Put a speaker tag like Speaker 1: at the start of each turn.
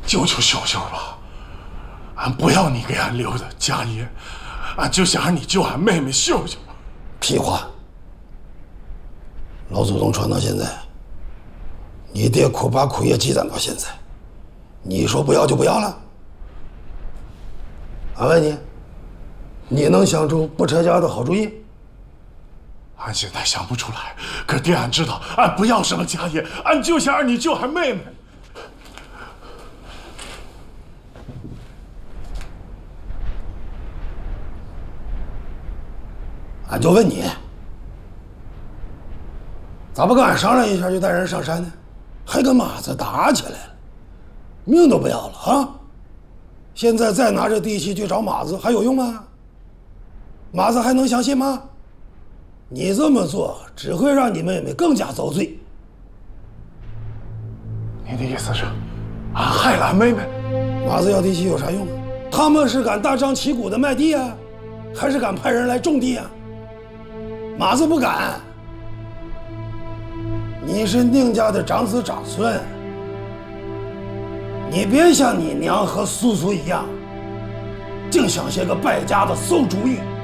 Speaker 1: 求求秀秀吧，俺不要你给俺留的家业，俺就想让你救俺妹妹秀秀。
Speaker 2: 屁话！老祖宗传到现在，你爹把苦业积攒到现在，你说不要就不要了？俺问你，你能想出不拆家的好主意？
Speaker 1: 俺现在想不出来，可爹俺知道，俺不要什么家业，俺就想让你救俺妹妹。
Speaker 2: 俺就问你，咋不跟俺商量一下就带人上山呢？还跟马子打起来了，命都不要了啊！现在再拿着地契去找马子还有用吗？马子还能相信吗？你这么做只会让你妹妹更加遭罪。
Speaker 1: 你的意思是，俺害了俺妹妹？
Speaker 2: 马子要地契有啥用啊？他们是敢大张旗鼓的卖地啊，还是敢派人来种地啊？马子不敢。你是宁家的长子长孙，你别像你娘和苏苏一样，净想些个败家的馊主意。